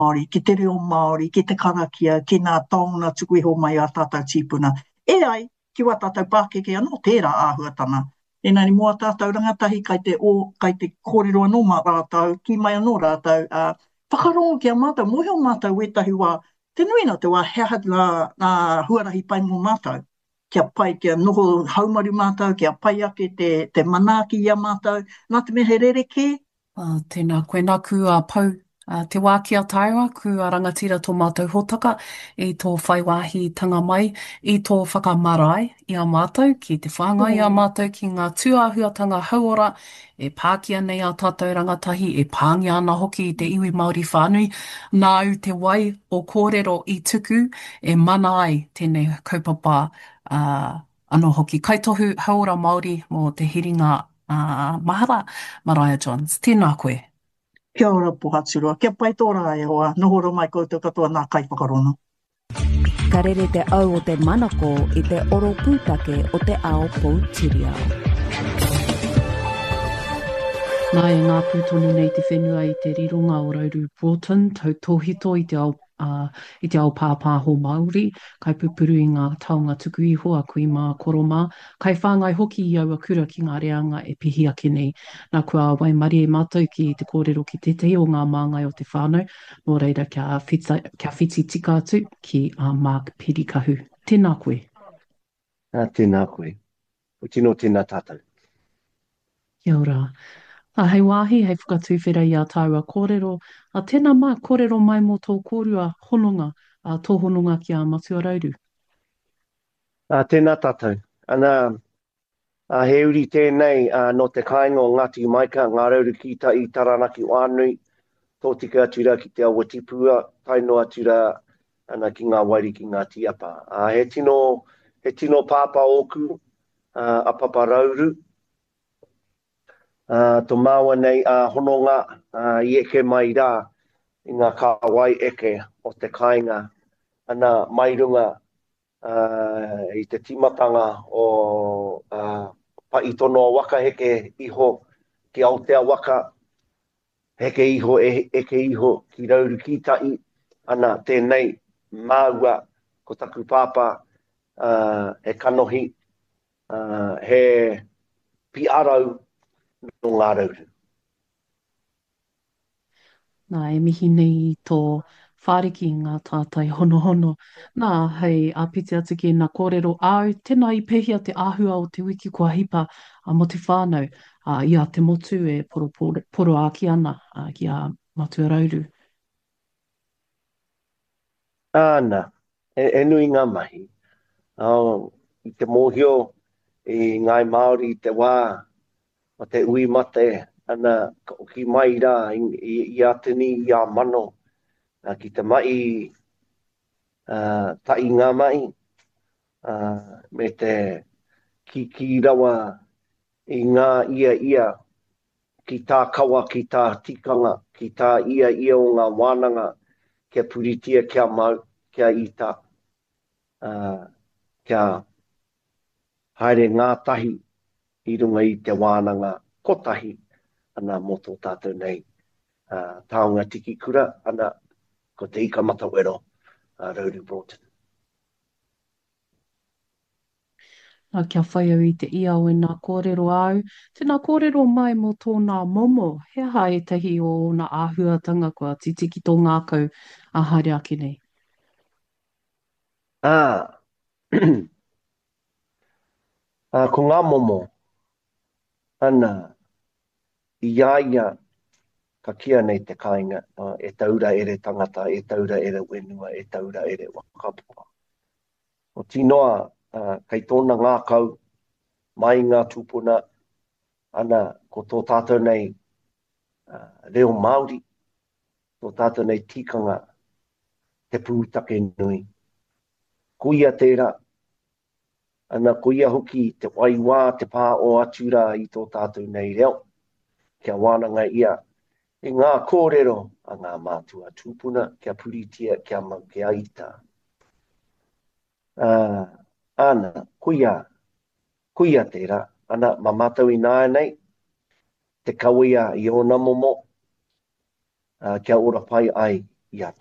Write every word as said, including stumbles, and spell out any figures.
Māori, ki te reo Māori, ki te karakia, ki ngā taonga tuku iho mai a tātou tīpuna. E ai, ki wā tātou Pākeke anō, tērā āhuatanga. Engari mua tātou rangatahi kai te, o, kai te kōrero anō mā rātou, ki mai anō rātou, uh, whakarongo ki a mātou, mohe o mātou wetahi wā, te nui no te wā hea ngā, ngā huarahi pai mō mātou. Kia pai, kia noho haumaru mātou, kia pai ake te, te manaaki i a mātou, nā te mehe rereke. Uh, tēnā koe nā ku a pau uh, te wā ki a Taiwa, ku a rangatira tō mātou hotaka i tō whaiwāhi tanga mai, i tō whakamarae i a mātou, ki te whāngai i a mātou, ki ngā tūāhuatanga hauora, e pākia nei a tātou rangatahi, e pāngia ana hoki i te iwi Māori whānui, nā u te wai o kōrero i tuku, e mana ai tēnei kaupapa uh, anō hoki. Kaitohu hauora Māori mō te hiringa uh, mahara, Mariah Johns. Tēnā koe. Kia ora pohaturua, kia pai tōra e hoa, nohoro mai koutou katoa nā kai whakarono. Ka rere te au o te manako i te oro pūtake o te ao Poutireo. Nā e ngā pūtoni nei te whenua i te rirunga o Rauru Broughton, tau tōhito i te ao, uh, i te ao pāpāho Māori, kai pupuru i ngā taonga tuku iho a kui mā koroma, kai whāngai hoki i aua kura ki ngā reanga e pihi ake nei. Nā kua wai mari e mātou ki te kōrero ki te te o ngā māngai o te whānau, mō reira kia, whita, kia whiti tika atu ki a Mark Pirikahu. Tēnā koe. Ah, tēnā koe. O tino tēnā tātou. Kia ora. A hei wāhi, hei whakatūwhera i a Taiwa kōrero, a tēnā mā kōrero mai mō tō kōrua hononga, a tō hononga ki a Matua Rauru. Ah, tēnā tātou. Ana, a he uri tēnei uh, no te kāinga o Ngāti Maika, ngā rauru ki ta i Taranaki Wānui, tō tika atura ki te awa tipua, taino atura ana ki ngā wairi ki ngā tiapa. Uh, he tino, he tino pāpa oku, uh, a Papa Rauru, Uh, tō māua nei a uh, hononga uh, i eke mai rā i ngā kāwai eke o te kāinga ana mairunga uh, i te timatanga o uh, paitono waka heke iho ki Aotea waka heke iho e, eke iho ki Rauru Kitai ana tēnei māua ko taku pāpā uh, e kanohi uh, he piarau no ngā rauru. Nā, e mihi nei i tō whāriki i ngā tātai hono hono. Nā, hei, a piti atu ki nā kōrero au, tēnā i pehia te āhua o te wiki kua hipa a mo te whānau, a ia te motu e poro, poro, poro a ki ana a ki a Matua Rauru. Āna, e, e nui ngā mahi. Oh, I te mōhio i ngai Māori i te wā, o te ui mate, ana o ki mai rā i, i, i atini i a mano, uh, ki te mai, uh, tai ngā mai, uh, me te ki, ki rawa i ngā ia ia, ki tā kawa, ki tā tikanga, ki tā ia ia o ngā wānanga, kia puritia, kia mau, kia ita, uh, kia haere ngā tahi, i runga i te wānanga kotahi ana mō tō tātou nei uh, taonga tiki kura ana ko te ika matawero uh, Rauru Broughton. Nā kia whai au i te ia o e nā kōrero au. Tēnā kōrero mai mō tōnā momo, he ha e tahi o nā āhuatanga kua titiki tō ngākau a haere ake nei. Ah, uh, ko ngā momo, ana, i iaia ka kia nei te kāinga, uh, e taura ere tangata, e taura ere wenua, e taura ere wakapoa. O tinoa, uh, kei tōna ngā kau, mai ngā tūpuna, ana ko tō tātou nei uh, reo Māori, tō tātou nei tikanga, te pūtake nui. Kuia tērā, ana kuia hoki te waiwā, te pā o atura i tō tātou nei reo, kia wānanga ia, i ngā kōrero a ngā mātua tūpuna, kia puritia, kia mau, kia ita. Uh, ana, kuia, kuia tērā, ana mamatau i nāia nei, te kawia i ona momo, uh, kia ora pai ai i a